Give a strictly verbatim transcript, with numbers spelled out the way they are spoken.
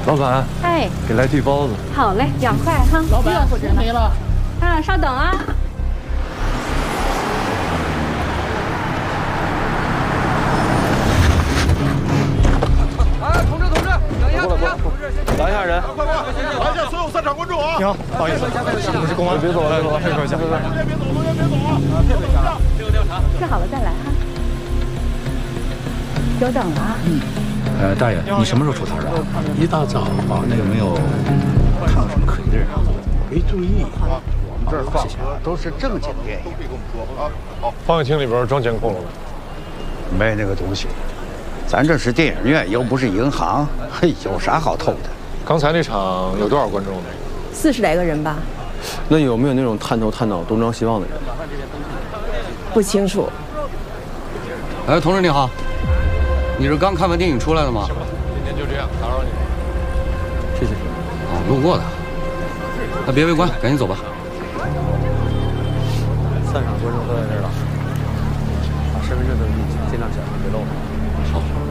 老板， 哎， 给来屉包子。 好嘞，两块哈。 老板， 热乎着呢。 没了。 啊，稍等啊。 哎，同志同志，等一下，等一下， 拦一下人， 快快，拦下所有散场观众啊！ 你好，不好意思，我是公安，别走了，别走了，配合一下。 中间别走，中间别走啊！配合一下。 这个调查。 治好了再来哈。久等了啊。 嗯。呃，大爷，你什么时候出摊的？ 一大早啊， 那有没有看到什么可疑的人啊？ 没注意。 我们这儿放的都是正经电影，都可以跟我们说啊。好， 放映厅里边装监控了吗？ 没那个东西。咱这是电影院，又不是银行，嘿，有啥好偷的？ 刚才那场有多少观众？ 四十来个人吧。 那有没有那种探头探脑、东张西望的人？ 不清楚。 哎，同志你好，你是刚看完电影出来的吗？ 行了，今天就这样，打扰你了。谢谢。 哦，路过的。那别围观，赶紧走吧。 散场观众都在这儿了，把身份证登记，尽量小心别漏。 好。